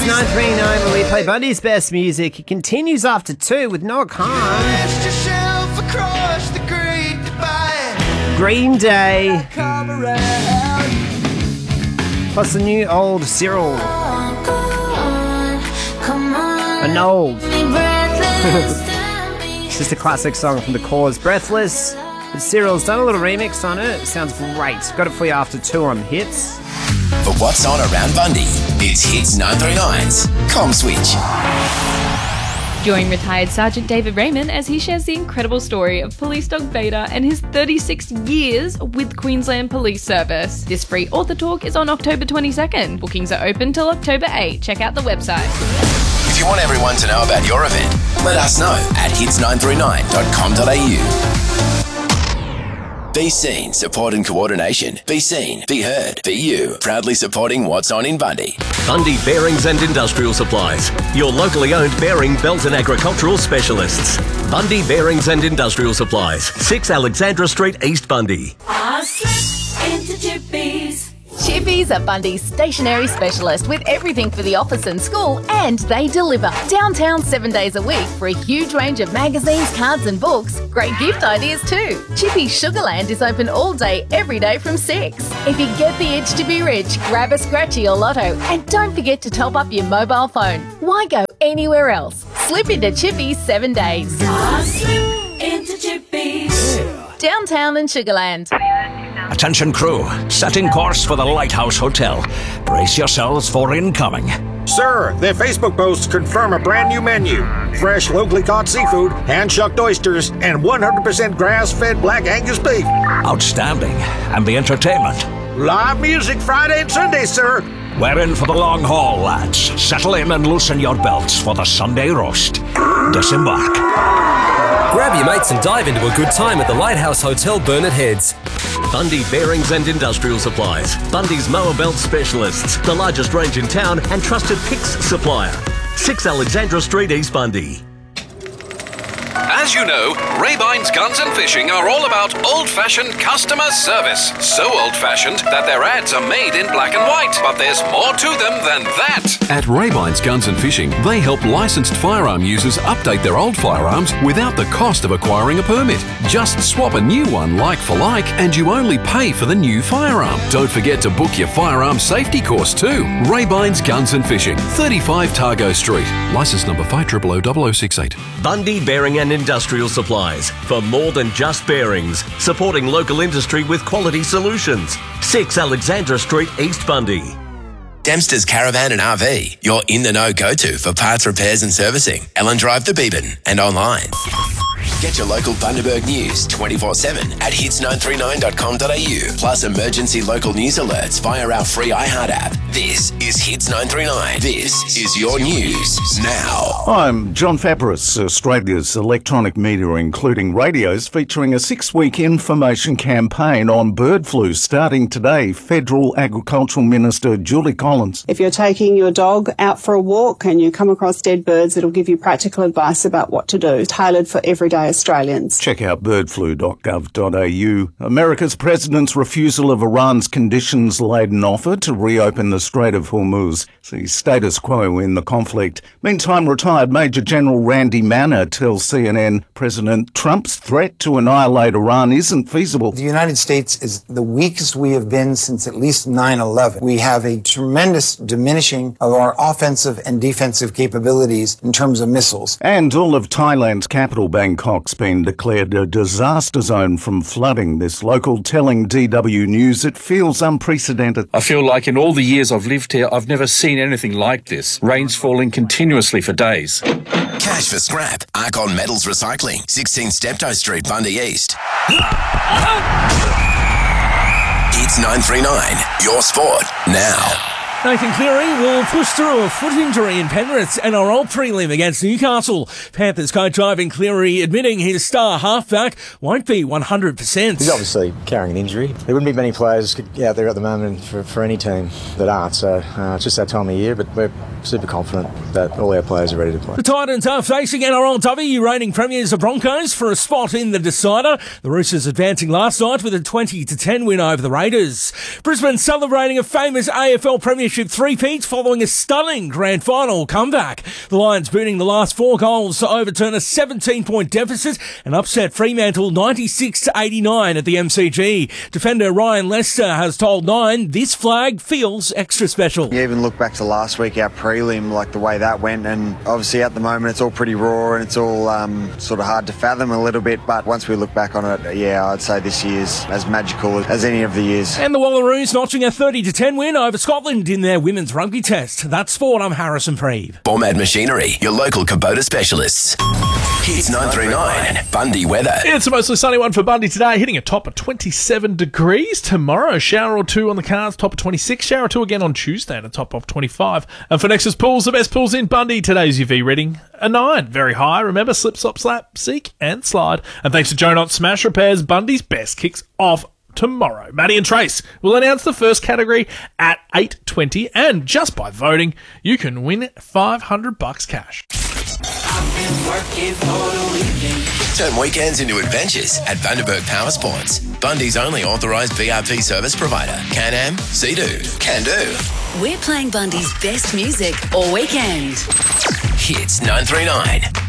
9:39 where we play Bundy's best music. It continues after 2 with Noah Khan. Green Day. Plus the new old Cyril. An old. It's just a classic song from The Cause, Breathless. But Cyril's done a little remix on it. It sounds great. Got it for you after 2 on Hits. For what's on around Bundy, it's Hits 939's Com Switch. Join retired Sergeant David Raymond as he shares the incredible story of police dog Vader and his 36 years with Queensland Police Service. This free author talk is on October 22nd. Bookings are open till October 8. Check out the website. If you want everyone to know about your event, let us know at hits939.com.au. Be seen, support and coordination. Be seen, be heard, be you. Proudly supporting what's on in Bundy. Bundy Bearings and Industrial Supplies. Your locally owned bearing, belt and agricultural specialists. Bundy Bearings and Industrial Supplies. 6 Alexandra Street, East Bundy. I slip into Chippies. Chippies are Bundy's stationery specialist with everything for the office and school, and they deliver. Downtown 7 days a week for a huge range of magazines, cards and books. Great gift ideas too. Chippies Sugarland is open all day, every day from 6. If you get the itch to be rich, grab a Scratchy or Lotto, and don't forget to top up your mobile phone. Why go anywhere else? Slip into Chippies 7 days. I slip into Chippies. Downtown and Sugarland. Attention crew, setting course for the Lighthouse Hotel. Brace yourselves for incoming. Sir, their Facebook posts confirm a brand new menu. Fresh, locally caught seafood, hand-shucked oysters, and 100% grass-fed Black Angus beef. Outstanding. And the entertainment? Live music Friday and Sunday, sir. We're in for the long haul, lads. Settle in and loosen your belts for the Sunday roast. Disembark. Grab your mates and dive into a good time at the Lighthouse Hotel, Burnett Heads. Bundy Bearings and Industrial Supplies. Bundy's mower belt specialists. The largest range in town and trusted Pix supplier. 6 Alexandra Street, East Bundy. As you know, Raybine's Guns and Fishing are all about old-fashioned customer service. So old-fashioned that their ads are made in black and white. But there's more to them than that. At Raybine's Guns and Fishing, they help licensed firearm users update their old firearms without the cost of acquiring a permit. Just swap a new one like for like, and you only pay for the new firearm. Don't forget to book your firearm safety course too. Raybine's Guns and Fishing, 35 Targo Street. Licence number 5000068. Bundy Bearing and Industrial Supplies. For more than just bearings. Supporting local industry with quality solutions. 6 Alexandra Street, East Bundy. Dempster's Caravan and RV, your in-the-know go-to for parts repairs and servicing. Ellen Drive to Beeban and online. Get your local Bundaberg news 24/7 at hits939.com.au. Plus emergency local news alerts via our free iHeart app. This is Hits 939. This is your news now. I'm John Fabris. Australia's electronic media, including radios, featuring a 6-week information campaign on bird flu starting today. Federal Agricultural Minister Julie Collins. If you're taking your dog out for a walk and you come across dead birds, it'll give you practical advice about what to do, tailored for everyday Australians. Check out birdflu.gov.au. America's president's refusal of Iran's conditions-laden offer to reopen the Strait of Hormuz. The status quo in the conflict. Meantime, retired Major General Randy Manner tells CNN President Trump's threat to annihilate Iran isn't feasible. The United States is the weakest we have been since at least 9/11. We have a tremendous diminishing of our offensive and defensive capabilities in terms of missiles. And all of Thailand's capital, Bangkok's been declared a disaster zone from flooding. This local telling DW News it feels unprecedented. I feel like in all the years I've lived here, I've never seen anything like this. Rain's falling continuously for days. Cash for scrap. Arcon Metals Recycling. 16 Steptoe Street, Bundy East. Hits 939. Your sport now. Nathan Cleary will push through a foot injury in Penrith's NRL prelim against Newcastle. Panthers coach Ivan Cleary admitting his star halfback won't be 100%. He's obviously carrying an injury. There wouldn't be many players out there at the moment for any team that aren't, so it's just that time of year, but we're super confident that all our players are ready to play. The Titans are facing NRLW reigning premiers the Broncos for a spot in the decider. The Roosters advancing last night with a 20-10 win over the Raiders. Brisbane celebrating a famous AFL premiership Premiership three-peats following a stunning grand final comeback. The Lions booting the last 4 goals to overturn a 17-point deficit and upset Fremantle 96-89 at the MCG. Defender Ryan Lester has told Nine this flag feels extra special. You even look back to last week, our prelim, like the way that went, and obviously at the moment it's all pretty raw and it's all sort of hard to fathom a little bit, but once we look back on it, yeah, I'd say this year's as magical as any of the years. And the Wallaroos notching a 30-10 win over Scotland in their women's rugby test. That's sport. I'm Harrison Preeve. Format Machinery, your local Kubota specialists. Hits 939, Bundy weather. It's a mostly sunny one for Bundy today, hitting a top of 27 degrees. Tomorrow, shower or two on the cards, top of 26. Shower or two again on Tuesday and a top of 25. And for Nexus Pools, the best pools in Bundy, today's UV reading a 9. Very high. Remember, slip, slop, slap, seek and slide. And thanks to Joe Knott Smash Repairs, Bundy's best kicks off tomorrow. Maddie and Trace will announce the first category at 8:20, and just by voting, you can win $500 cash. Turn weekends into adventures at Bundaberg Power Sports. Bundy's only authorised BRP service provider. Can-Am, Sea-Doo, Can-Do. We're playing Bundy's best music all weekend. Hits 939.